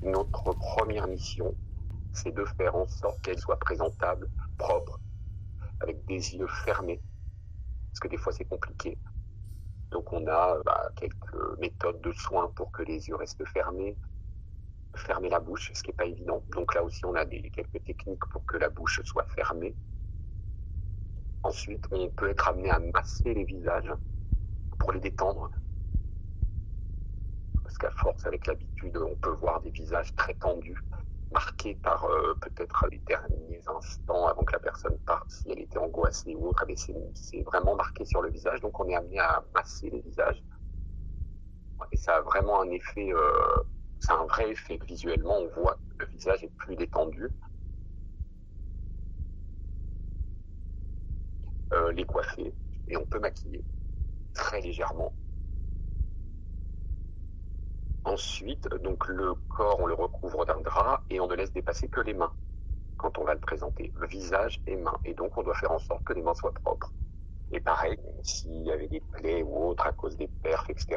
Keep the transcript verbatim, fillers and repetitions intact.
Notre première mission, c'est de faire en sorte qu'elle soit présentable, propre, avec des yeux fermés, parce que des fois c'est compliqué. Donc on a bah, quelques méthodes de soins pour que les yeux restent fermés, fermer la bouche, ce qui n'est pas évident. Donc là aussi on a des, quelques techniques pour que la bouche soit fermée. Ensuite, on peut être amené à masser les visages pour les détendre. Parce qu'à force, avec l'habitude, on peut voir des visages très tendus, marqués par euh, peut-être les derniers instants avant que la personne parte, si elle était angoissée ou autre. Mais c'est, c'est vraiment marqué sur le visage, donc on est amené à masser les visages. Et ça a vraiment un effet, euh, c'est un vrai effet. Visuellement, on voit que le visage est plus détendu. Euh, les coiffer, et on peut maquiller très légèrement. Ensuite, donc le corps, on le recouvre d'un drap et on ne laisse dépasser que les mains quand on va le présenter, le visage et mains. Et donc, on doit faire en sorte que les mains soient propres. Et pareil, s'il y avait des plaies ou autres à cause des perfs, et cetera,